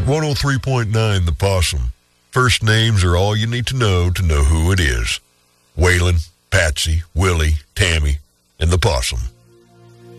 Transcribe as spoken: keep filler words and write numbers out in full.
one oh three point nine The Possum. First names are all you need to know to know who it is. Waylon, Patsy, Willie, Tammy, and the Possum.